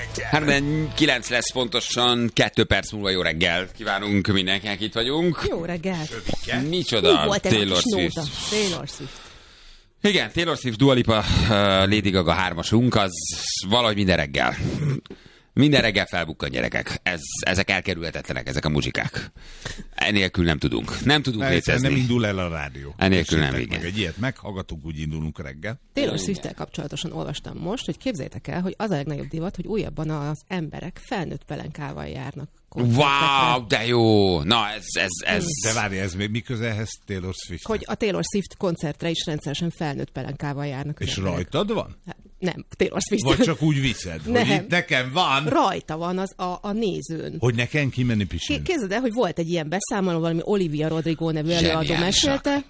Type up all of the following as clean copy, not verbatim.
9 lesz pontosan, 2 perc múlva jó reggel. Kívánunk mindenkinek, itt vagyunk. Jó reggel. Micsoda? Volt ez Taylor a kis Swift. nóta. Taylor Swift. Igen, Taylor Swift, Dua Lipa, Lady Gaga 3-asunk, az valahogy minden reggel. Minden reggel felbukkan, gyerekek. Ezek elkerülhetetlenek, ezek a muzsikák. Enélkül nem tudunk. Nem tudunk létezni. Nem indul el a rádió. Enélkül nem, meg igen. egy ilyet meghallgatunk, úgy indulunk reggel. Taylor Swift-tel kapcsolatosan olvastam most, hogy képzeljétek el, hogy az a legnagyobb divat, hogy újabban az emberek felnőtt pelenkával járnak. Wow, de jó! Na, ez... De várj, ez még mi köze ehhez Taylor Swift? Hogy a Taylor Swift koncertre is rendszeresen felnőtt pelenkával járnak. És rajtad van? Hát, nem, Taylor Swift. Vagy csak úgy viszed, Nem. hogy itt nekem van, Rajta van az a nézőn. hogy nekem kimenni pisilni. Képzeld el, hogy volt egy ilyen beszámoló, valami Olivia Rodrigo nevű előadó Zseniálisak. mesélte,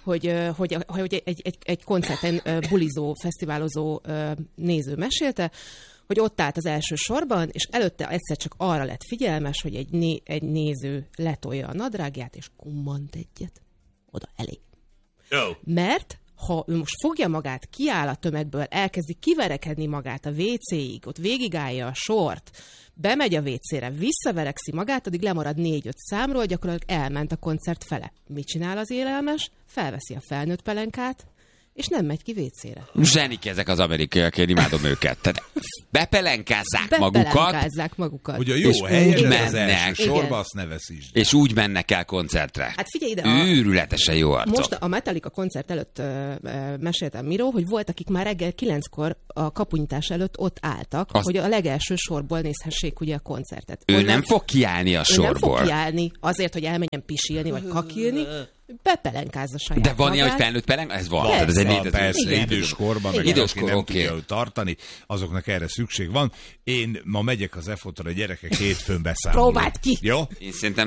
hogy egy koncerten bulizó, fesztiválozó néző mesélte, hogy ott állt az első sorban, és előtte egyszer csak arra lett figyelmes, hogy egy néző letolja a nadrágját, és kummant egyet. Oda elé. Jó. Mert ha ő most fogja magát, kiáll a tömegből, elkezdi kiverekedni magát a WC-ig, ott végigállja a sort, bemegy a WC-re, visszaverekszi magát, addig lemarad 4-5 számról, gyakorlatilag elment a koncert fele. Mit csinál az élelmes? Felveszi a felnőtt pelenkát, és nem megy ki WC-re. Zsenik ezek az amerikaiak, én imádom őket. Tehát bepelenkázzák magukat, Hogy a jó és helyet úgy az mennek. első sorba, Igen. azt ne veszítsd. És úgy mennek el koncertre. Hát figyelj ide, Őrületesen jó arcok. most a Metallica koncert előtt meséltem Miró, hogy volt, akik már reggel 9-kor a kapunyítás előtt ott álltak, hogy a legelső sorból nézhessék ugye a koncertet. Ő Onnan- nem fog kiállni a Ő nem fog sorból. kiállni azért, hogy elmenjen pisilni, vagy kakilni, bepelenkázza saját De van ilyen, hogy magát. felnőtt pelenk? Ez van. Persze. Tehát ez egy Van, létező. persze, Igen. időskorban, meg Igen. aki nem Időskor, tudja oké. őt tartani, azoknak erre szükség van. Én ma megyek az EFOT-ra, a gyerekek hétfőn beszámolnak. Próbáld ki! Jó? Én szerintem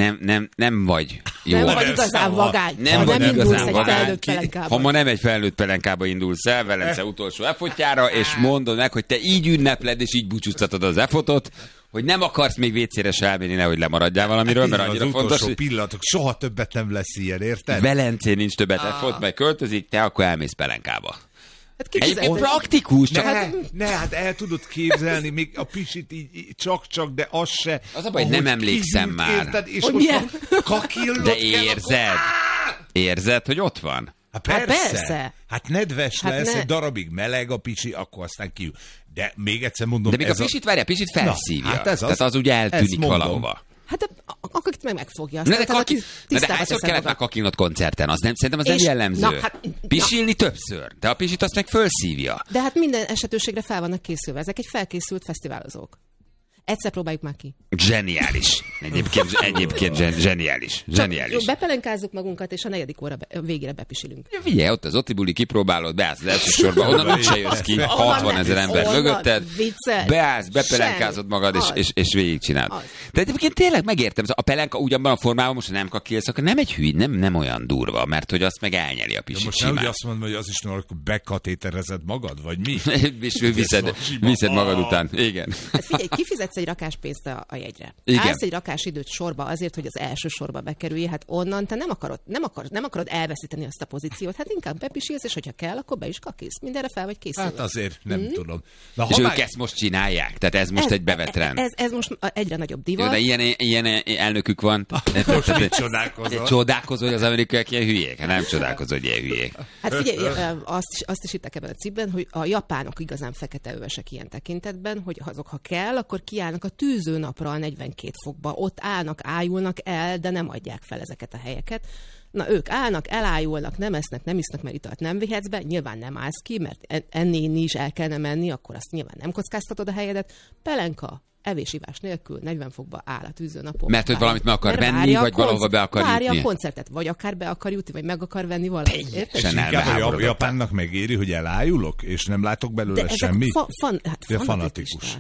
nem vagy jó. Nem vagy persze, igazán ha- vagány. nem Ha vagy nem indulsz igazán egy vagány. felnőtt pelenkában. Ha ma nem egy felnőtt pelenkába indulsz el, Velence utolsó EFOT-jára, és mondod meg, hogy te így ünnepled, és így búcsúztatod az EFOT-ot, hogy nem akarsz még WC-re se elmenni, nehogy lemaradjál valamiről, mert Az annyira utolsó fontos, hogy pillanatok, soha többet nem lesz ilyen, érted? Velencén nincs többet EFOT, meg költözik, te akkor elmész pelenkába. Hát kifizet- Egyébként praktikus, csak Hát el tudod képzelni, még a pisit így csak, de az se. Az a baj, hogy ahogy nem emlékszem kihűlt, már. Érted, és Hogy most milyen? kakillod de kell, érzed, érzed, hogy ott van? Hát Hát persze. persze. Hát nedves Hát lesz, ne. egy darabig meleg a pisi, akkor aztán ki. De még egyszer mondom, De még a ez pisit, várjál, pisit felszívja. Na, hát ez az. Tehát az ugye Ezt eltűnik mondom. valahova. Hát akkor itt megfogja. Na de, Aztán utána tisztába hányszor teszed kellett már magad. kakinod koncerten? Az nem, szerintem az nem És- jellemző. na, hát- Pisilni többször, de a pisit azt meg fölszívja. De hát minden esetőségre fel vannak készülve. Ezek egy felkészült fesztiválozók. Egyszer próbáljuk már ki. Zseniális. Egyébként zseniális. Jó, Zseniális. bepelenkázzuk magunkat, és a 4. óra végére bepisilünk. Ja, figyelj, ott az Otibuli, kipróbálod, beállsz az első sorba, onnan úgyse jössz ki, 60 000 ember Onnan mögötted, viccel. beállsz, bepelenkázott Semmi. magad, Az. és végigcsinálod. Az. De egyébként tényleg megértem, a pelenka ugyanban a formában, most ha nem kakilsz, akkor nem egy hüly, nem olyan durva, mert hogy azt meg elnyeli a De pisit most nem úgy simán. azt mondom, hogy az is nem, akkor bekatéterezed magad, vagy mi? És viszed magad után. Igen. Hát figyelj, kifizetsz egy rakás pénzt a jegyre. Igen. Állsz egy rakás időt sorba azért, hogy az első sorba bekerülj, hát onnan te nem akarod elveszíteni azt a pozíciót, hát inkább bepisilsz, és hogyha kell, akkor be is kakilsz. Mindenre fel vagy készülve. Hát azért nem tudom. Na, És ha ők már- ezt most csinálják, tehát ez most egy bevett rend. Ez most egyre nagyobb Jó, divat. de ilyen elnökük van. Most mit csodálkozol? Csodálkozol, hogy az amerikaiak ilyen hülyék? Hát nem csodálkozol, hogy ilyen hülyék. Hát figyelj, azt is hittek ebben a cikkben, hogy a japánok igazán feketeövesek ilyen tekintetben, hogy azok, ha kell, akkor kiállnak a tűzőnapra a 42 fokba. Ott állnak, ájulnak el, de nem adják fel ezeket a helyeket. Na, ők állnak, elájulnak, nem esznek, nem isznak, mert italt nem vihetsz be, nyilván nem állsz ki, mert ennél is el kellene menni, akkor azt nyilván nem kockáztatod a helyedet. Pelenka, evés-ivás nélkül 40 fokba áll a tűzőnapon. Mert hogy valamit meg akar Mert venni, várja a vagy valahova be akar Várja jutni. a koncertet, vagy akár be akar jutni, vagy meg akar venni valamit. Érted? Sen Inkább a elbeháborodott. japánnak megéri, hogy elájulok, és nem látok belőle De ezek semmi. fanatikusták. fanatikus.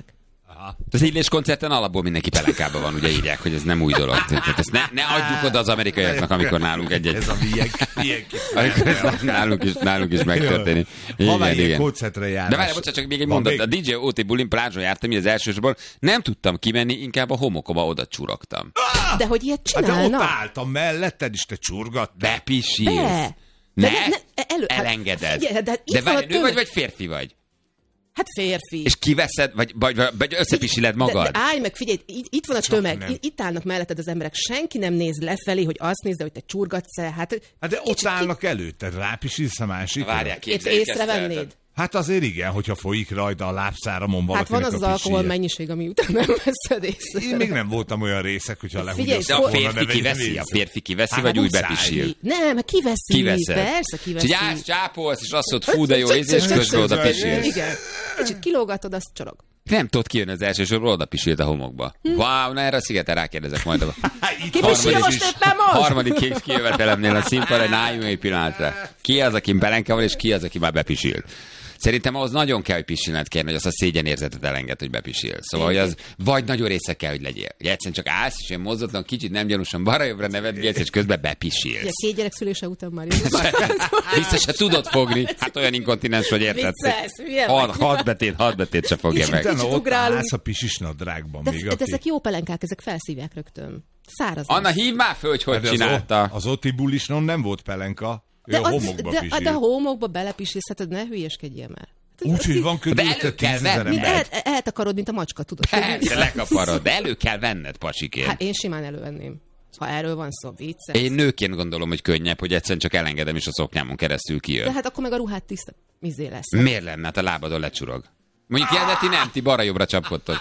Az Illés koncerten alapból mindenki pelenkában van, ugye írják, hogy ez nem új dolog. Tehát ezt ne adjuk oda az amerikaiaknak, amikor nálunk egy-egy... Ez a milyen Amikor ez nálunk is megtörténik. Ha már Igen, ilyen igen. koncertre járás. De várj, bocsánat, csak még egy Van mondat. A DJ OT bulin plázson jártam, így az elsősorban nem tudtam kimenni, inkább a homokoma oda csurogtam. De hogy ilyet Hát de ott csinálnak? álltam melletted, és te csurgattál. Bepisilsz. Be. Ne, Hát elengeded. figyelj, de De itt van a várj, nő tömeg. vagy férfi vagy? Hát férfi. És kiveszed, vagy összepisiled magad? De állj meg, figyelj, itt van a tömeg, nem. itt állnak melletted az emberek, senki nem néz lefelé, hogy azt nézze, hogy te csurgatsz-e. Hát de ott állnak előtted, rápisilsz a másik. Várják, Itt észrevennéd. Hát azért igen, hogyha folyik rajta a lábszáramon Hát valakinek van az alkohol mennyiség, ami után nem veszed észre. Én még nem voltam olyan részek, hogyha Figyelj, De a férfi kiveszi, vagy úgy muszáj. bepisil? Nem, kiveszi. Kiveszed. Persze, kiveszi. És így csápolsz, és azt mondod, fú, de jó íz, és közben oda pisilsz. Igen. Kicsit kilógatod, azt csorog. Nem tudod kijönni az első sorból, oda pisilt a homokba. Wow, na erre a szigeten rákérdezek majd. Ki pisil most éppen most? Harmadik kijövetelemnél a színpadon, álljunk egy pillanatra. Ki az, aki pelenke van, és ki az, aki már bepisilt? Szerintem ahhoz nagyon kell, hogy pisilned kérni, hogy azt a szégyenérzetet elenged, hogy bepisil. Szóval, hogy az vagy nagyon része kell, hogy legyél. Hogy egyszerűen csak állsz, és ilyen mozdotlan, kicsit nem gyanúsan balra-jobbra nevetgélsz, és közben bepisilsz. Ugye, 2 gyerek szülése után már Vissza se tudod fogni. Hát olyan inkontinens, hogy érted. Hat betét se fogja meg. Utána ott ugrálunk. állsz a pisis nadrágban De még. ezek jó pelenkák, ezek felszívják rögtön. Száraz. Anna, hívd már föl, hogy csinálta. Az Otti bulisnon nem volt pelenka. Ő a homokba pisil. De a homokba belepisilsz, hát ne hülyeskedjél már. Úgyhogy van körülötted 10 000 ember. Eltakarod, mint a macska, tudod. Persze, lekaparod, de elő kell venned, pasikén. Hát én simán elővenném. Ha erről van szó, vicces. Én nőként gondolom, hogy könnyebb, hogy egyszerűen csak elengedem, és a szoknyámon keresztül kijön. De hát akkor meg a ruhát tiszta lesz. Miért lenne? Hát a lábadon lecsurog. Mondjuk ilyen, de ti nem, ti balra-jobbra csapkodtok.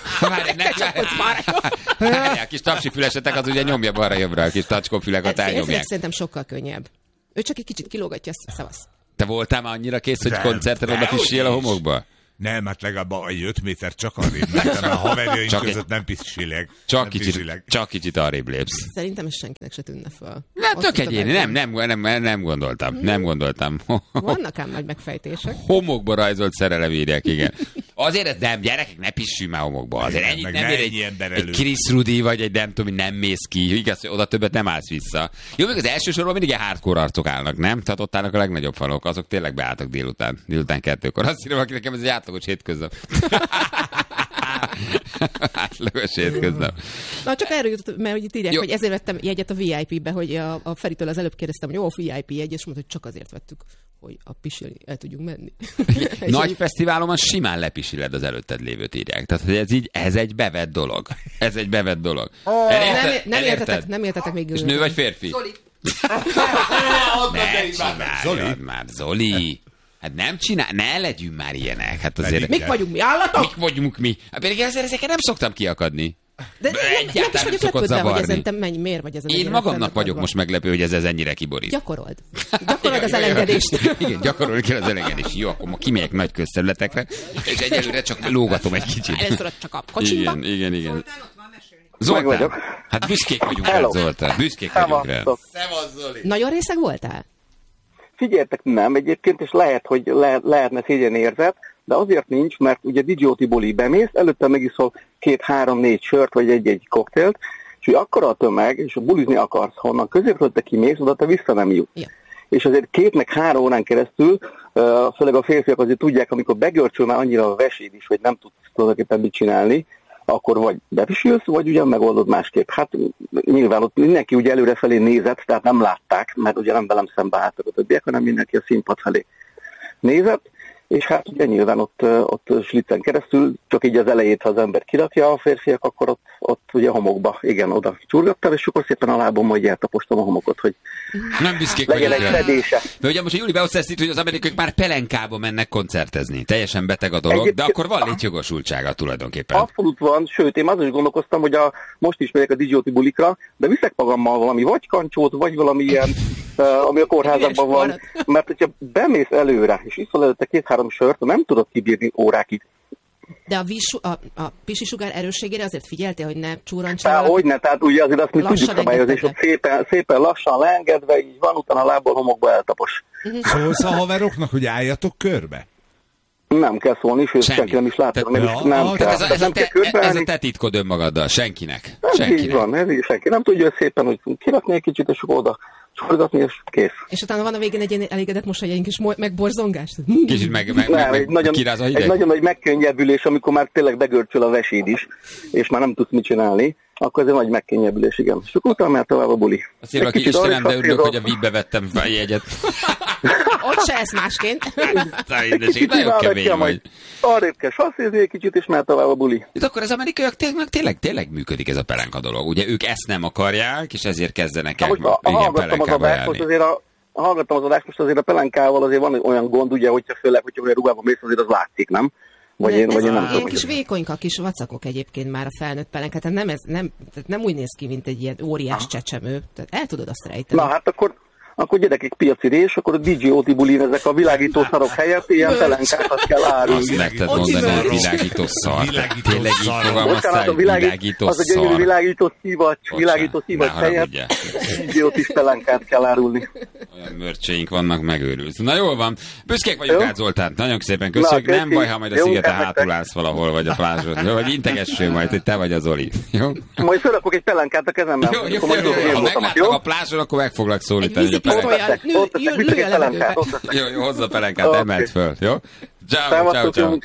Várjál, kis tapsifülesetek, az ugye nyomja balra-jobbra, a kis tacskófüleket elnyomják. Szerintem sokkal könnyebb. Ő csak egy kicsit kilógatja, szavasz. Te voltál már annyira kész, hogy koncerten oda pisil a homokba? Nem, hát legalább egy 5 méter csak arrébb, mert a haverjaink között nem pisilek. Csak kicsit arrébb lépsz. Szerintem ez senkinek se tűnne föl. Tök egyéni, nem gondoltam. Nem gondoltam. Vannak ám nagy megfejtések. Homokba rajzolt szerelem írják, igen. Azért ez nem, gyerekek, ne pissünk már homokba. Azért ennyit nem ér egy Chris Rudy, vagy egy nem tudom, nem mész ki. Igaz, hogy oda többet nem állsz vissza. Jó, még az első sorban mindig ilyen hardcore arcok állnak, nem? Tehát ott állnak a legnagyobb fanok, azok tényleg beálltak délután 2-kor. Azt hiszem, aki nekem ez egy átlagos hétköznap. Átlagos hétköznap. Na, csak erről jutott, mert hogy itt írják, hogy ezért vettem jegyet a VIP-be, hogy a Feritől az előbb kérdeztem, hogy jó, VIP jegy, és mondta, hogy csak azért vettük, hogy a pisilni el tudjunk menni. Nagy fesztiválon simán lepisiled az előtted lévőt, írják. Tehát hogy ez egy bevett dolog. Ez egy bevett dolog. Nem értetek még. És nő vagy férfi? Zoli. Ne csináljad már, Zoli. Hát nem csinál, ne legyünk már ilyenek. Hát azért... Mik vagyunk mi, állatok? Mik vagyunk mi? Hát pedig ezeket nem szoktam kiakadni. De nem is vagyok lepődve, hogy ezen te miért vagy ezen. Én magamnak vagyok most meglepő, hogy ez ennyire kiborít. Gyakorold az elengedést. Igen, gyakorolni kell az elengedést. Jó, akkor ma kimegyek nagy közterületekre, és egyelőre csak lógatom egy kicsit. Először csak a kocsimba. Igen. Zoltán, hát büszkék vagyunk rá, Zoltán. Büszkék vagyunk rá. Szevasz, Zoli. Nagyon részeg voltál? Figyeljetek, nem egyébként, és lehet, hogy lehetne szégyenérzet, de azért nincs, mert ugye DJ Boli bemész, előtte megiszol 2-3-4 sört, vagy egy-egy koktélt, és hogy akkora a tömeg, és bulizni akarsz, honnan középről te kimész, oda te vissza nem jutsz. Ja. És azért 2-3 órán keresztül, főleg a férfiak azért tudják, amikor begörcsöl már annyira a veséd is, hogy nem tudsz tulajdonképpen mit csinálni, akkor vagy bepisülsz, vagy ugyan megoldod másképp. Hát nyilván ott mindenki ugye előrefelé nézett, tehát nem látták, mert ugye nem velem szembe álltak a többiek, hanem mindenki a színpad felé nézett, és hát ugye nyilván ott slicen keresztül, csak így az elejét, ha az ember kirakja a férfiak, akkor ott ugye a homokba, igen, oda csurgattam, és akkor szépen a lábom majd eltapostam a homokot, hogy nem büszkék legyen egy fedése. De ugye most a Júli beosztás itt, hogy az amerikaiak már pelenkába mennek koncertezni. Teljesen beteg a dolog, de akkor van létjogosultsága tulajdonképpen. Abszolút van, sőt, én azon is gondolkoztam, hogy most is megyek a DJ bulikra, de viszek magammal valami vagy kancsót, vagy valami ilyen, ami a kórházakban van, mert hogyha bemész előre, és iszol előtte 2-3 sört, nem tudod kibírni órákig. De a pisisugár erősségére azért figyeltél, hogy ne csúrancsál? Hogyne, tehát ugye azért azt mi tudjuk szabályozni, és ott szépen lassan leengedve, így van, utána a lából homokba eltapos. Szólsz a haveroknak, hogy álljatok körbe? Nem kell szólni, sőt, senki nem is látom. Nem kell. Ez a te titkod önmagaddal, senkinek. Így van, ez így senki. Nem tudja szépen, hogy kirakni egy kicsit, és oda csorgatni, és kész. És utána van a végén egy ilyen elégedett mosolyáink és megborzongás. Kicsit kiráz a hideg. Egy nagyon nagy megkönnyebbülés, amikor már tényleg begörcsöl a veséd is, és már nem tudsz mit csinálni, akkor ez egy nagy megkönnyebbülés, igen. És akkor utána már tovább a buli. Azt írva ki, Istenem, de örülök, hogy a VIP-be vettem fel jegyet. Ott se ez másként. Nagyon kemény vagy. Arrébb kell sasszézni egy kicsit, és már tovább a buli. Itt akkor az amerikaiak tényleg működik ez a pelenka dolog. Ugye ők ezt nem akarják, és ezért kezdenek el igen pelenkába járni. Hallgattam az adást, most azért a pelenkával azért van olyan gond, ugye, főleg, hogyha olyan ruhában mész, azért az látszik, nem? Vagy én nem tudom. Ilyen kis vékonyka, kis vacakok egyébként már a felnőtt pelenka, tehát nem úgy néz ki, mint egy ilyen óriás csecsemő. Tehát el tudod azt rejteni. Na hát akkor gyerekek, piaci rés, akkor a DJ Oti bulin ezek a világító szarok helyett ilyen pelenkákat kell árulni. Azt nekted mondani, hogy világító szar. Tényleg így fogalmaztál, hogy világító szar. Az a gyönyörű világító szivacs helyett DJ Otis pelenkát kell árulni. Olyan mörcseink vannak, megőrülsz. Na jól van, büszkék vagyunk át, Zoltán. Nagyon szépen köszönjük. Nem baj, ha majd a szigeten hátul állsz valahol, vagy a plázson. Jó, vagy integessél majd, hogy te vagy az Oli. Jó? Majd fölrakok egy pelenkát a kezemben. Jó, ha meglátnak a plázson, akkor meg foglak szólítani. Jó, hozz a pelenkát, emeld föl, jó? Ciao.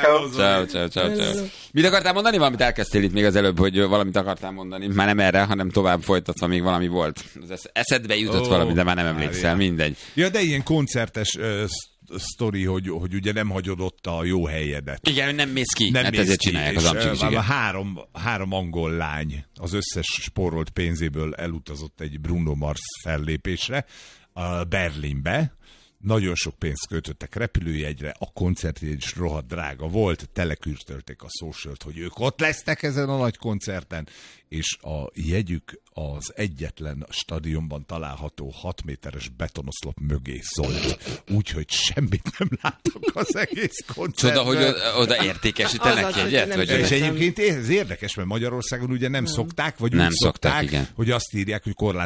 Mit akartál mondani? Valamit elkezdtél itt még az előbb, hogy valamit akartál mondani. Már nem erre, hanem tovább folytatva még valami volt. Az eszedbe jutott valami, de már nem emlékszel, mindegy. Ja, de ilyen koncertes sztori, hogy ugye nem hagyod ott a jó helyedet. Igen, nem mész ki, nem mész ezért csinálják az amcsikzsiget. Három angol lány az összes spórolt pénzéből elutazott egy Bruno Mars fellépésre Berlinbe. Nagyon sok pénzt költöttek repülőjegyre, a koncertjegy is rohadt drága volt, telekürtölték a socialt, hogy ők ott lesznek ezen a nagy koncerten, és a jegyük az egyetlen stadionban található 6 méteres betonoszlop mögé szólt. Úgyhogy semmit nem láttak az egész koncertben. Csoda, hogy oda értékesítenek jegyet? És egyébként ez érdekes, mert Magyarországon ugye nem szokták, vagy nem úgy szokták, hogy azt írják, hogy korlátlan